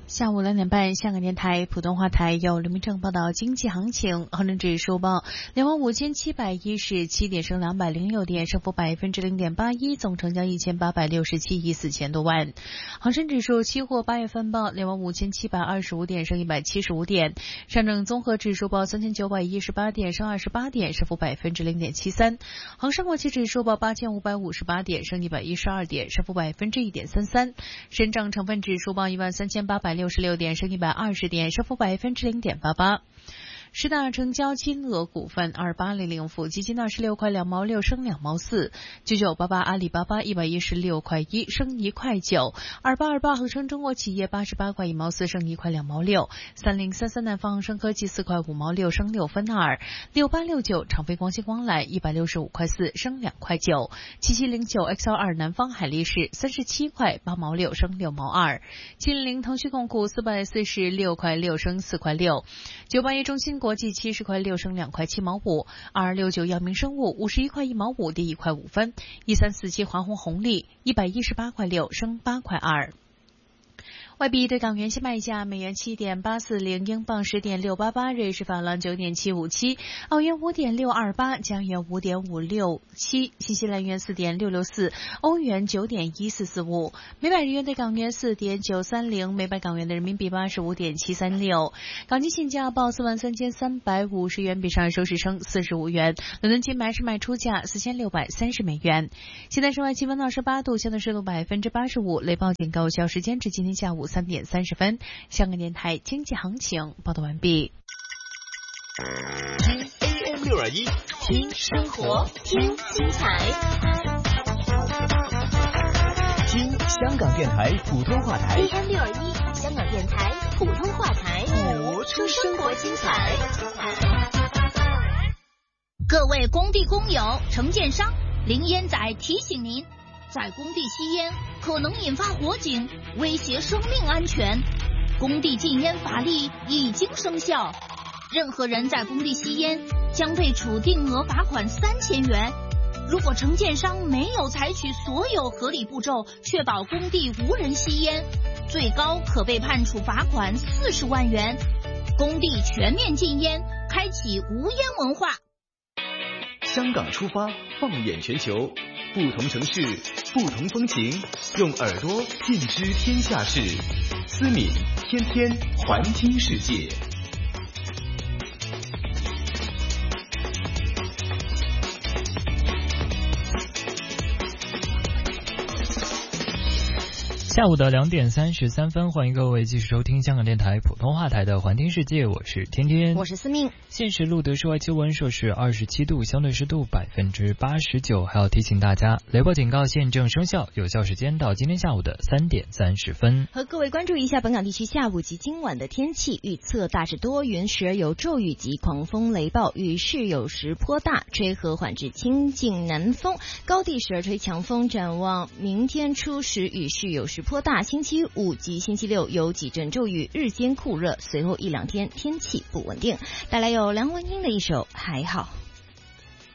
下午2点半，香港电台普通话台由刘明正报道经济行情。恒生指数报25717点，升206点，升幅0.81%，总成交1867亿4千多万。恒生指数期货8月份报25725点，升175点。上证综合指数报3918点，升28点，升幅0.73%。恒生国际指数报8558点，升112点，升幅1.33%。深证成分指数报13866点，升120点，升幅0.88%。十大成交金额股份：2800富基金26块2毛6，升2毛4；9988阿里巴巴116块1，升1块9；2828恒生中国企业88块1毛4，升1块2毛6；3033南方恒生科技4块5毛6，升6分2；6869长飞光纤光缆165块4，升2块9；7709 XL2南方海力士37块8毛6，升6毛2；700腾讯控股446块6，升4块6；981中芯国际70块6，升2块7毛5；2269药明生物51块1毛5，跌1块5分；1347华虹红利118块6，升8块2。外币对港元现卖价：美元7.840，英镑10.688，瑞士法郎9.757，澳元5.628，加元5.567，新西兰元4.664，欧元9.1445，每百日元对港元4.930，每百港元的人民币85.736。港金现价报43350元，比上日收市升45元。伦敦金卖出价4630美元。现在室外气温28度，相对湿度85%，雷暴警告有效时间至今天下午3点30分。香港电台经济行情报道完毕。 听 AM621，听生活，听精彩，听香港电台普通话台 AM621，香港电台普通话台， 活出生活精彩。 各位工地工友、承建商，林烟仔提醒您，在工地吸烟可能引发火警，威胁生命安全。工地禁烟法律已经生效，任何人在工地吸烟将被处定额罚款3000元。如果承建商没有采取所有合理步骤，确保工地无人吸烟，最高可被判处罚款40万元。工地全面禁烟，开启无烟文化。 香港出发，放眼全球，不同城市，不同风情，用耳朵尽知天下事。思敏天天环听世界。 下午的2点33分，欢迎各位继续收听香港电台普通话台的环听世界，我是天天， 我是思命。 现时录得室外气温摄氏27度，相对湿度89%，还要提醒大家，雷暴警告现正生效，有效时间到今天下午的3点30分。 和各位关注一下本港地区下午及今晚的天气预测，大致多云，时而有骤雨及狂风雷暴，雨势有时颇大，吹和缓至清劲南风，高地时而吹强风。展望明天初时雨势有时颇大，星期5及星期6有几阵骤雨，日间酷热，随后1-2天天气不稳定。带来有梁文音的一首《还好》。